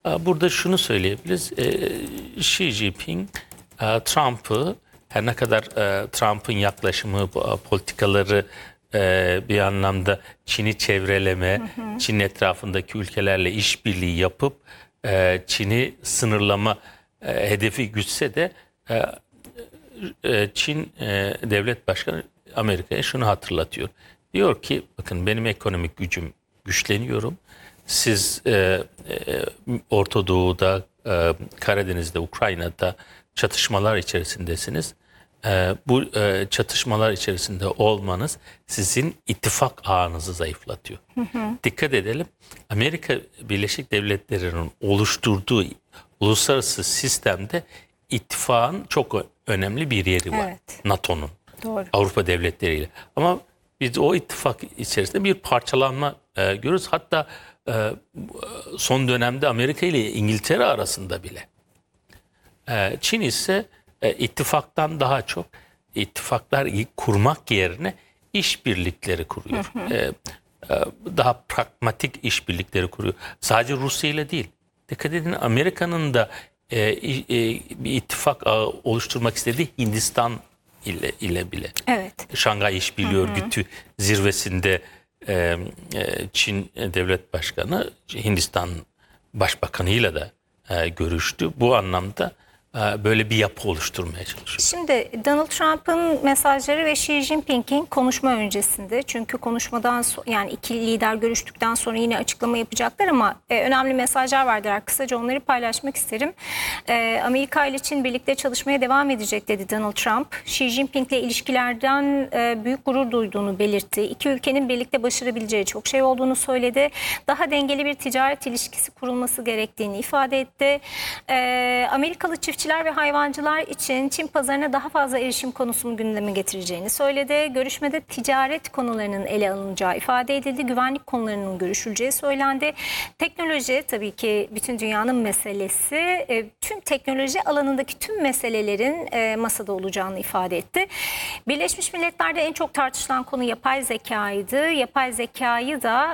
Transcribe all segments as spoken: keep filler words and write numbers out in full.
Burada şunu söyleyebiliriz. Xi Jinping, Trump'ı her ne kadar Trump'ın yaklaşımı, politikaları bir anlamda Çin'i çevreleme, hı hı. Çin etrafındaki ülkelerle işbirliği yapıp Çin'i sınırlama hedefi gütse de Çin devlet başkanı Amerika'ya şunu hatırlatıyor. Diyor ki bakın benim ekonomik gücüm güçleniyorum. Siz e, e, Orta Doğu'da, e, Karadeniz'de, Ukrayna'da çatışmalar içerisindesiniz. E, bu e, çatışmalar içerisinde olmanız sizin ittifak ağınızı zayıflatıyor. Hı hı. Dikkat edelim, Amerika Birleşik Devletleri'nin oluşturduğu uluslararası sistemde ittifakın çok önemli bir yeri var. Evet. NATO'nun, Avrupa devletleriyle. Ama biz o ittifak içerisinde bir parçalanma e, görürüz. Hatta e, son dönemde Amerika ile İngiltere arasında bile. E, Çin ise e, ittifaktan daha çok ittifaklar kurmak yerine işbirlikleri kuruyor. Hı hı. E, e, daha pragmatik işbirlikleri kuruyor. Sadece Rusya ile değil. Dikkat edin, Amerika'nın da e, e, bir ittifak ağı oluşturmak istediği Hindistan ile, ile bile. Evet. Şangay İşbirliği Örgütü zirvesinde e, Çin Devlet Başkanı Hindistan Başbakanı'yla da e, görüştü. Bu anlamda e, böyle bir yapı oluşturmaya çalışıyor. Şimdi Donald Trump'ın mesajları ve Xi Jinping'in konuşma öncesinde, çünkü konuşmadan yani iki lider görüştükten sonra yine açıklama yapacaklar ama e, önemli mesajlar vardır. Kısaca onları paylaşmak isterim. E, Amerika ile Çin birlikte çalışmaya devam edecek dedi Donald Trump. Xi Jinping'le ilişkilerden e, büyük gurur duyduğunu belirtti. İki ülkenin birlikte başarabileceği çok şey olduğunu söyledi. Daha dengeli bir ticaret ilişkisi kurulması gerektiğini ifade etti. E, Amerikalı çiftçiler ve hayvancılar için Çin pazarına daha fazla erişim konusunu gündeme getireceğini söyledi. Görüşmede ticaret konularının ele alınacağı ifade edildi. Güvenlik konularının görüşüleceği söylendi. Teknoloji tabii ki bütün dünyanın meselesi. E, tüm teknoloji alanındaki tüm meselelerin e, masada olacağını ifade etti. Birleşmiş Milletler'de en çok tartışılan konu yapay zekaydı. Yapay zekayı da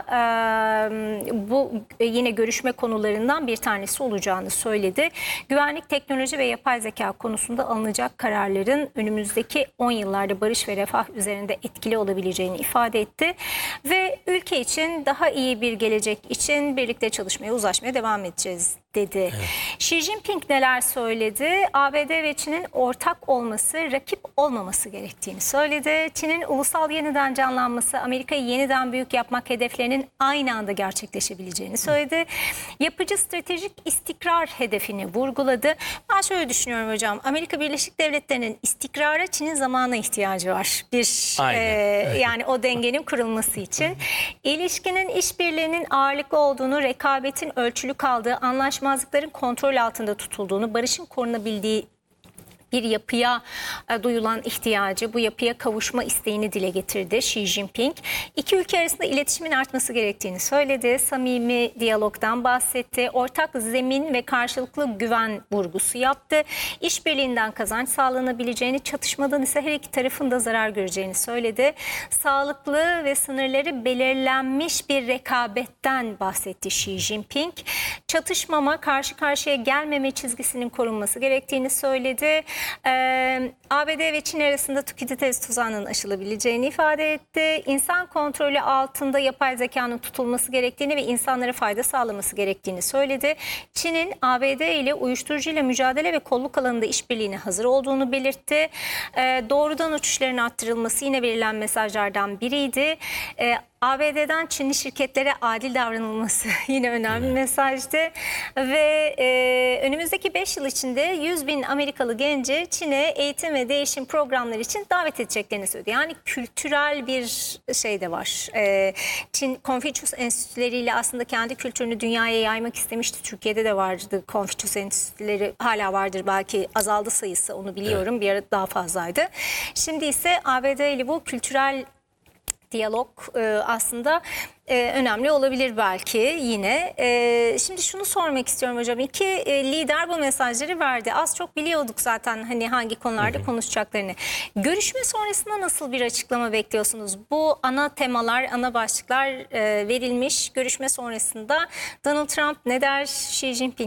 e, bu yine görüşme konularından bir tanesi olacağını söyledi. Güvenlik, teknoloji ve yapay zeka konusunda alınacak kararların önümüzdeki on yıllarda barış ve refah üzerinde etkili olabileceğini ifade etti. Ve ülke için daha iyi bir gelecek için birlikte çalışmaya, uzlaşmaya devam edeceğiz dedi. Evet. Xi Jinping neler söyledi? A B D ve Çin'in ortak olması, rakip olmaması gerektiğini söyledi. Çin'in ulusal yeniden canlanması, Amerika'yı yeniden büyük yapmak hedeflerinin aynı anda gerçekleşebileceğini söyledi. Yapıcı stratejik istikrar hedefini vurguladı. Ben şöyle düşünüyorum hocam, Amerika Birleşik Devletleri'nin istikrara Çin'in zamana ihtiyacı var. Bir e, yani o dengenin kurulması için. İlişkinin işbirliğinin ağırlıklı olduğunu, rekabetin ölçülü kaldığı, anlaşmazlıkların kontrol altında tutulduğunu, barışın korunabildiği bir yapıya e, duyulan ihtiyacı, bu yapıya kavuşma isteğini dile getirdi Xi Jinping. İki ülke arasında iletişimin artması gerektiğini söyledi. Samimi diyalogdan bahsetti. Ortak zemin ve karşılıklı güven vurgusu yaptı. İşbirliğinden kazanç sağlanabileceğini, çatışmadan ise her iki tarafın da zarar göreceğini söyledi. Sağlıklı ve sınırları belirlenmiş bir rekabetten bahsetti Xi Jinping. Çatışmama, karşı karşıya gelmeme çizgisinin korunması gerektiğini söyledi. Ee, A B D ve Çin arasında Tukididez tuzağının aşılabileceğini ifade etti. İnsan kontrolü altında yapay zekanın tutulması gerektiğini ve insanlara fayda sağlaması gerektiğini söyledi. Çin'in A B D ile uyuşturucuyla mücadele ve kolluk alanında işbirliğine hazır olduğunu belirtti. Ee, doğrudan uçuşların arttırılması yine verilen mesajlardan biriydi. Ee, A B D'den Çinli şirketlere adil davranılması yine önemli bir mesajdı. Ve e, önümüzdeki beş yıl içinde yüz bin Amerikalı genci Çin'e eğitim ve değişim programları için davet edeceklerini söyledi. Yani kültürel bir şey de var. E, Çin Confucius Enstitüleriyle aslında kendi kültürünü dünyaya yaymak istemişti. Türkiye'de de vardı Confucius Enstitüleri, hala vardır, belki azaldı sayısı, onu biliyorum. Evet. Bir ara daha fazlaydı. Şimdi ise A B D ile bu kültürel diyalog e, aslında e, önemli olabilir belki yine. E, şimdi şunu sormak istiyorum hocam. İki e, lider bu mesajları verdi. Az çok biliyorduk zaten hani hangi konularda hı hı. konuşacaklarını. Görüşme sonrasında nasıl bir açıklama bekliyorsunuz? Bu ana temalar, ana başlıklar e, verilmiş. Görüşme sonrasında Donald Trump ne der, Xi Jinping